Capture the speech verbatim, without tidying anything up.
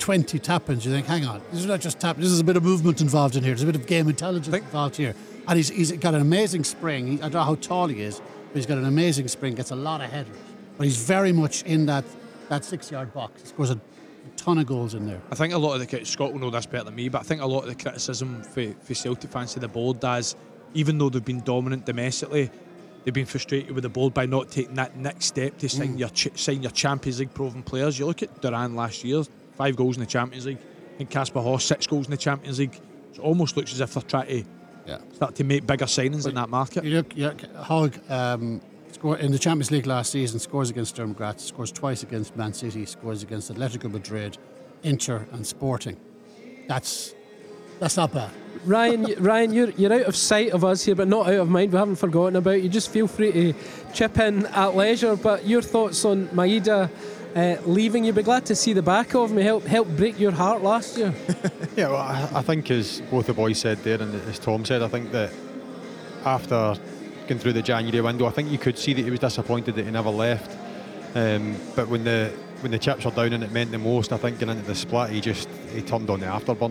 twenty tap-ins, you think, hang on, this is not just tap, this is a bit of movement involved in here, there's a bit of game intelligence Think- involved here. And he's, he's got an amazing spring. He, I don't know how tall he is, but he's got an amazing spring, gets a lot of headers. But he's very much in that, that six-yard box. He scores a ton of goals in there. I think a lot of the crit- Scott will know this better than me, but I think a lot of the criticism for, for Celtic fans to the board is, even though they've been dominant domestically, they've been frustrated with the board by not taking that next step to sign mm. your ch- sign your Champions League proven players. You look at Duran last year, five goals in the Champions League, and Casper Hoss, six goals in the Champions League. It almost looks as if they're trying to yeah. start to make bigger signings but in that market. You look, you look Hogg um, scored in the Champions League last season, scores against Sturm Graz, scores twice against Man City, scores against Atletico Madrid, Inter and Sporting. That's that's not bad. Ryan, Ryan, you're you're out of sight of us here, but not out of mind. We haven't forgotten about you. Just feel free to chip in at leisure. But your thoughts on Maeda uh, leaving? You'd be glad to see the back of him. He helped help break your heart last year. Yeah, well, I, I think as both the boys said there, and as Tom said, I think that after going through the January window, I think you could see that he was disappointed that he never left. Um, but when the when the chips were down and it meant the most, I think going into the split, he just he turned on the afterburner.